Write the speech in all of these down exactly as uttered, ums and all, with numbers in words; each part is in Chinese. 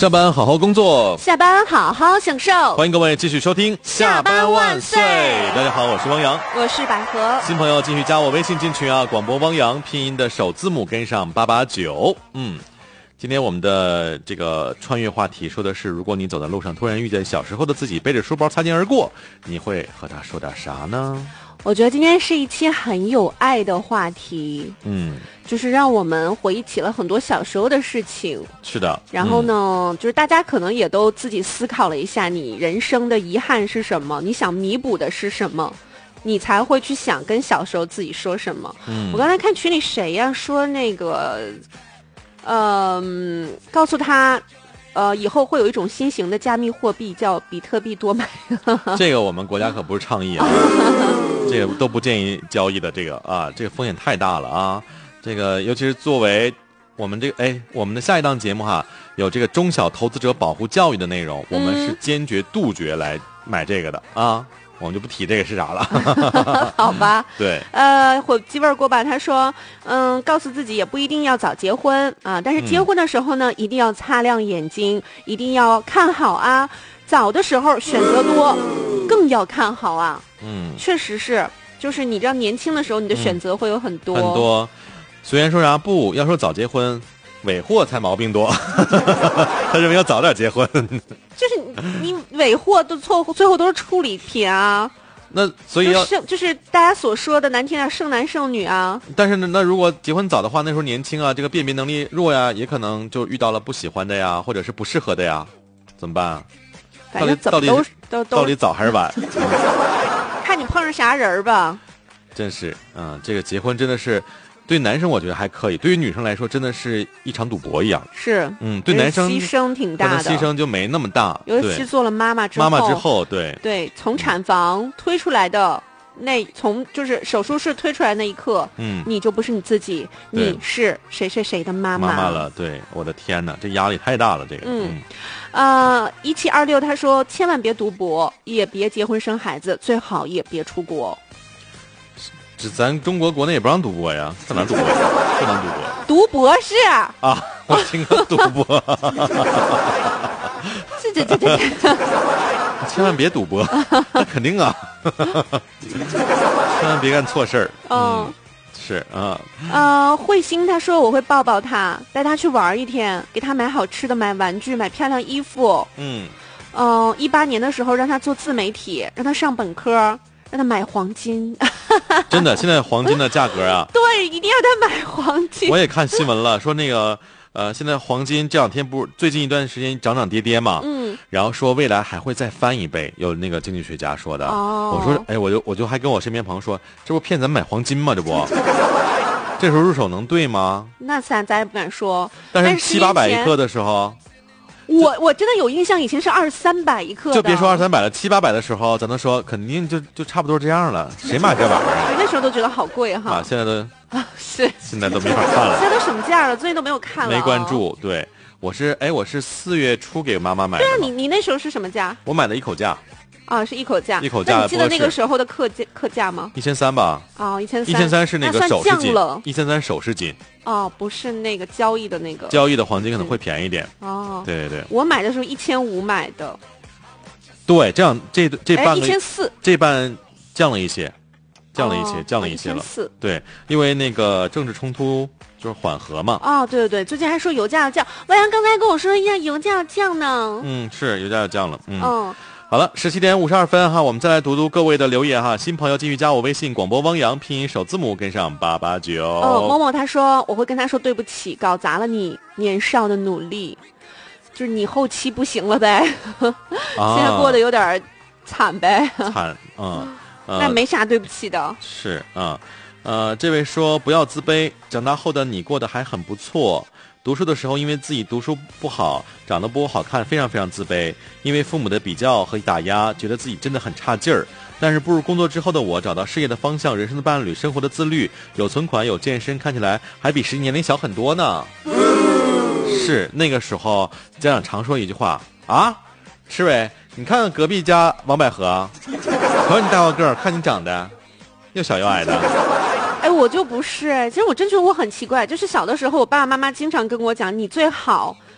上班好好工作， 下班好好享受。 欢迎各位继续收听下班万岁。 大家好，我是汪洋， 我是百合。 新朋友继续加我微信进群啊，广播汪洋拼音的首字母跟上八八九。嗯，今天我们的这个穿越话题说的是，如果你走在路上突然遇见小时候的自己背着书包擦肩而过，你会和他说点啥呢？ 我觉得今天是一期很有爱的话题， 嗯， 就是让我们回忆起了很多小时候的事情。 是的。 然后呢、嗯、就是大家可能也都自己思考了一下，你人生的遗憾是什么，你想弥补的是什么，你才会去想跟小时候自己说什么。嗯，我刚才看群里谁呀、啊、说那个嗯、呃，告诉他呃，以后会有一种新型的加密货币叫比特币多买。 这个我们国家可不是倡议啊，这个都不建议交易的，这个啊，这个风险太大了啊。这个尤其是作为我们这个哎，我们的下一档节目哈，有这个中小投资者保护教育的内容，我们是坚决杜绝来买这个的啊。我们就不提这个是啥了。 好吧。 对。 呃，火鸡味锅巴他说，嗯，告诉自己也不一定要早结婚啊，但是结婚的时候呢，嗯、一定要擦亮眼睛，一定要看好啊。早的时候选择多，更要看好啊。嗯，确实是，就是你知道年轻的时候，你的选择会有很多。嗯、 很多。虽然说啥不要说早结婚。尾货才毛病多。他认为要早点结婚。 就是你尾货都错，最后都是处理品啊。 那所以要就, 就是大家所说的难听点剩男剩女啊。 但是呢，那如果结婚早的话，那时候年轻啊，这个辨别能力弱呀，也可能就遇到了不喜欢的呀，或者是不适合的呀，怎么办？ 反正怎么都都到底早还是晚？ 看你碰上啥人吧。 真是，嗯，这个结婚真的是。对男生我觉得还可以，对于女生来说真的是一场赌博一样。 是， 嗯，对男生牺牲挺大的， 牺牲就没那么大。 尤其做了妈妈之后， 妈妈之后，对对，从产房推出来的那，从就是手术室推出来那一刻，嗯，你就不是你自己，你是谁谁谁的妈妈妈妈了。对，我的天哪，这压力太大了，这个。 嗯，嗯呃，一七二六他说，千万别赌博，也别结婚生孩子，最好也别出国。 这咱中国国内也不让赌博呀，在哪赌博？不能赌博。 读博士啊！ 啊，我听过赌博。 这这这这这， 千万别赌博，那肯定啊。千万别干错事儿。 嗯， 嗯是啊。 呃，慧心他说我会抱抱他，带他去玩一天，给他买好吃的，买玩具，买漂亮衣服。嗯。嗯、呃，一八年的时候让他做自媒体，让他上本科，让他买黄金。 真的，现在黄金的价格啊， 对，一定要他买黄金。 我也看新闻了，说那个呃，现在黄金这两天不是最近一段时间涨涨跌跌嘛，嗯，然后说未来还会再翻一倍，有那个经济学家说的。哦，我说，哎，我就我就还跟我身边朋友说，这不骗咱们买黄金吗？这不，这时候入手能对吗？ 那咱咱也不敢说。 但是七八百一克的时候。 我我真的有印象，以前是二三百一克的， 就别说二三百了，七八百的时候，咱能说肯定就就差不多这样了。谁买这玩意儿？ 那时候都觉得好贵哈。 啊，现在都啊是， 现在都没法看了。 现在都什么价了？最近都没有看了、哦。 没关注，对，我是哎，我是四月初给妈妈买的。 对啊，你你那时候是什么价？ 我买的一口价。 啊，是一口价， 一口价。 那你记得那个时候的克价克价吗？ 一千三吧。 哦，一千三。 一千三是那个首饰金， 一千三首饰金。 哦，不是那个交易的那个。 交易的黄金可能会便宜一点。 哦， 对对对。 我买的时候一千五买的。 对，这样这这半个一千四， 这半降了一些，降了一些，哦、降了一些了。 一千四。 对，因为那个政治冲突就是缓和嘛。 哦，对对对，最近还说油价要降，万阳刚才跟我说呀，油价要降呢。 嗯，是油价要降了。嗯。 哦好了，十七点五十二分哈，我们再来读读各位的留言哈。新朋友继续加我微信，广播汪洋拼音首字母跟上八八九。 哦，某某他说我会跟他说对不起，搞砸了你年少的努力，就是你后期不行了呗，啊、现在过得有点惨呗。 惨，嗯，呃、 那没啥对不起的。 是啊，呃，这位说不要自卑，长大后的你过得还很不错。读书的时候，因为自己读书不好，长得不好看，非常非常自卑。因为父母的比较和打压，觉得自己真的很差劲儿。但是步入工作之后的我，找到事业的方向，人生的伴侣，生活的自律，有存款，有健身，看起来还比实际年龄小很多呢。是那个时候，家长常说一句话啊，诗伟，你看看隔壁家王百合，瞅你大高个儿，看你长得又小又矮的。 哎，我就不是，其实我真觉得我很奇怪，就是小的时候，我爸爸妈妈经常跟我讲，你最好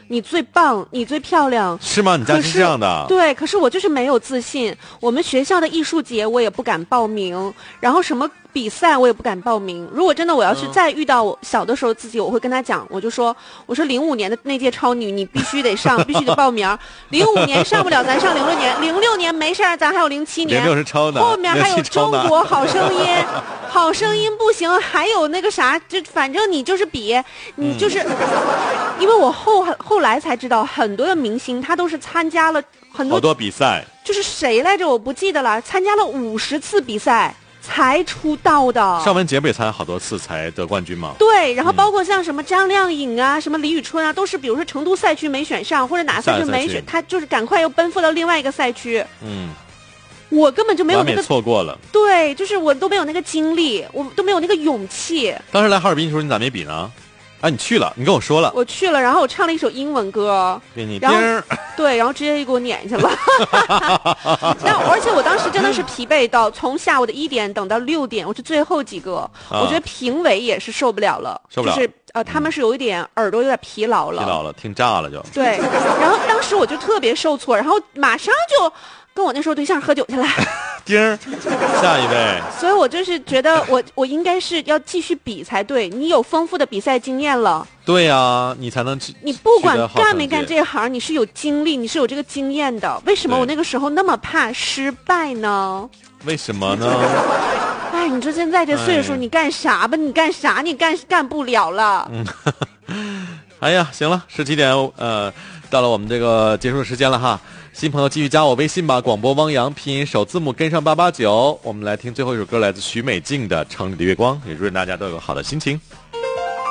你最棒，你最漂亮。 是吗？你家是这样的？ 对，可是我就是没有自信。我们学校的艺术节我也不敢报名，然后什么比赛我也不敢报名。如果真的我要是再遇到我小的时候自己，我会跟他讲，我就说，我说零五年的那届超女你必须得上，必须得报名。零五年上不了，咱上零六年，零六年没事儿，咱还有零七年， 零六是超的， 后面还有中国好声音，好声音不行，还有那个啥，就反正你就是比，你就是，嗯、因为我后后来才知道，很多的明星他都是参加了很多好多比赛， 就是谁来着我不记得了，参加了五十次比赛才出道的。 尚雯婕不也参加好多次才得冠军吗？ 对，然后包括像什么张靓颖啊、嗯、什么李宇春啊，都是比如说成都赛区没选上，或者哪赛区没选，他就是赶快又奔赴到另外一个赛区。 嗯， 我根本就没有那个错过了。 对，就是我都没有那个精力，我都没有那个勇气。 当时来哈尔滨的时候你咋没比呢？啊，你去了，你跟我说了。 我去了，然后我唱了一首英文歌， 给你然后对，然后直接就给我撵去了。那而且我当时真的是疲惫到从下午的一点等到六点，我是最后几个，啊、我觉得评委也是受不了了， 受不了， 就是呃，他们是有一点、嗯、耳朵有点疲劳了， 疲劳了，听炸了就。 对，然后当时我就特别受挫，然后马上就跟我那时候对象喝酒去了。 丁儿，下一位。 所以我就是觉得我我应该是要继续比才对。你有丰富的比赛经验了， 对呀、啊，你才能去。 你不管干没干这行，你是有经历，你是有这个经验的。为什么我那个时候那么怕失败呢？ 为什么呢？ 哎，你说现在这岁数，你干啥吧？你干啥？你干干不了了。 嗯，哎呀，行了，十七点，呃，到了我们这个结束的时间了哈。新朋友继续加我微信吧，广播汪洋拼音首字母跟上八八九。我们来听最后一首歌，来自许美静的《城里的月光》，也祝愿大家都有个好的心情。